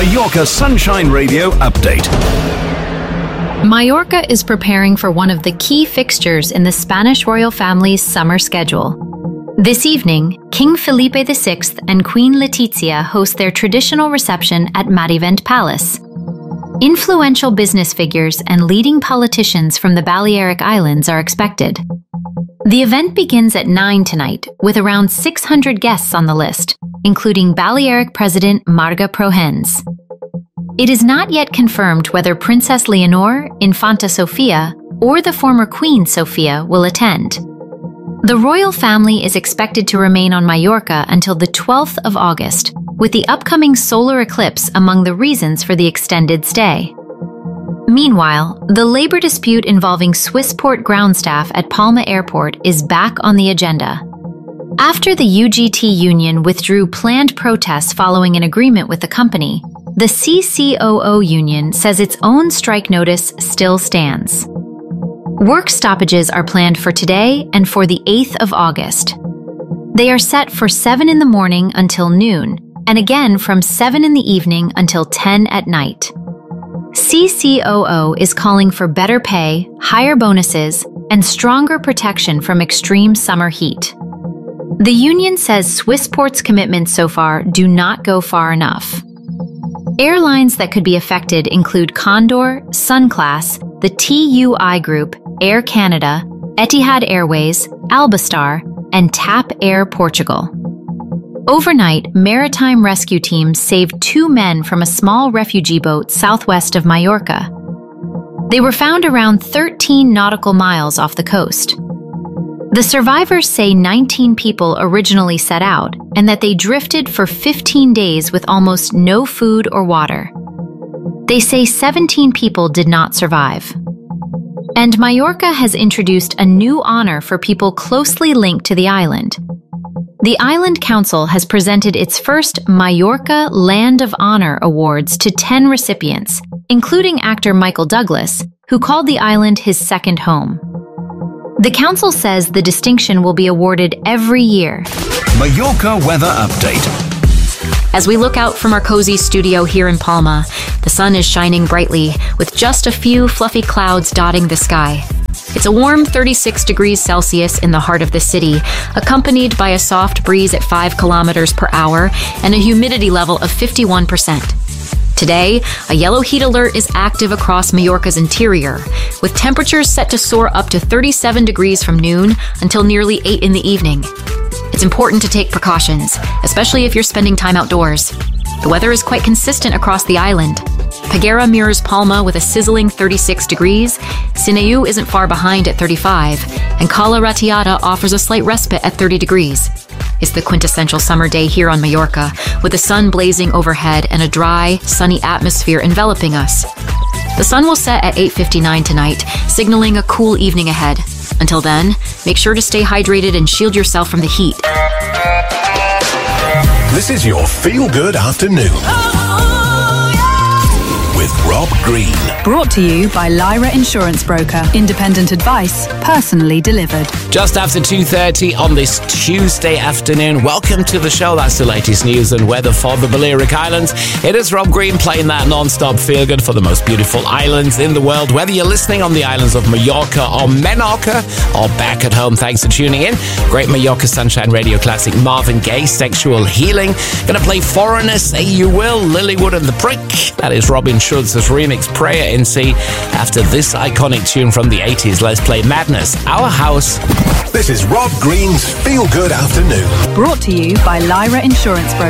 Mallorca Sunshine Radio Update. Mallorca is preparing for one of the key fixtures in the Spanish royal family's summer schedule. This evening, King Felipe VI and Queen Letizia host their traditional reception at Marivent Palace. Influential business figures and leading politicians from the Balearic Islands are expected. The event begins at 9 tonight, with around 600 guests on the list, including Balearic President Marga Prohens. It is not yet confirmed whether Princess Leonor, Infanta Sofia, or the former Queen Sofia will attend. The royal family is expected to remain on Mallorca until the 12th of August, with the upcoming solar eclipse among the reasons for the extended stay. Meanwhile, the labor dispute involving Swissport ground staff at Palma Airport is back on the agenda. After the UGT union withdrew planned protests following an agreement with the company, the CCOO union says its own strike notice still stands. Work stoppages are planned for today and for the 8th of August. They are set for 7 in the morning until noon, and again from 7 in the evening until 10 at night. CCOO is calling for better pay, higher bonuses, and stronger protection from extreme summer heat. The union says Swissport's commitments so far do not go far enough. Airlines that could be affected include Condor, Sunclass, the TUI Group, Air Canada, Etihad Airways, Albastar, and TAP Air Portugal. Overnight, maritime rescue teams saved 2 men from a small refugee boat southwest of Mallorca. They were found around 13 nautical miles off the coast. The survivors say 19 people originally set out and that they drifted for 15 days with almost no food or water. They say 17 people did not survive. And Mallorca has introduced a new honor for people closely linked to the island. The Island Council has presented its first Mallorca Land of Honor Awards to 10 recipients, including actor Michael Douglas, who called the island his second home. The council says the distinction will be awarded every year. Mallorca Weather Update. As we look out from our cozy studio here in Palma, the sun is shining brightly, with just a few fluffy clouds dotting the sky. It's a warm 36 degrees Celsius in the heart of the city, accompanied by a soft breeze at 5 kilometers per hour and a humidity level of 51%. Today, a yellow heat alert is active across Mallorca's interior, with temperatures set to soar up to 37 degrees from noon until nearly 8 in the evening. It's important to take precautions, especially if you're spending time outdoors. The weather is quite consistent across the island. Peguera mirrors Palma with a sizzling 36 degrees, Sineu isn't far behind at 35, and Cala Ratiada offers a slight respite at 30 degrees. It's the quintessential summer day here on Mallorca, with the sun blazing overhead and a dry, sunny atmosphere enveloping us. The sun will set at 8:59 tonight, signaling a cool evening ahead. Until then, make sure to stay hydrated and shield yourself from the heat. This is your Feel Good Afternoon. With Rob Green. Brought to you by Lyra Insurance Broker. Independent advice, personally delivered. Just after 2:30 on this Tuesday afternoon. Welcome to the show. That's the latest news and weather for the Balearic Islands. It is Rob Green playing that non-stop feel good for the most beautiful islands in the world. Whether you're listening on the islands of Mallorca or Menorca or back at home, thanks for tuning in. Great Mallorca Sunshine Radio classic Marvin Gaye, Sexual Healing. Gonna play Foreigner, Say You Will, Lilywood and the Prick. That is Robin Schultz's remix Prayer in C. After this iconic tune from the 80s, let's play Madness, Our House. This is Rob Green's Feel Good Afternoon. Brought to you by Lyra Insurance Broker.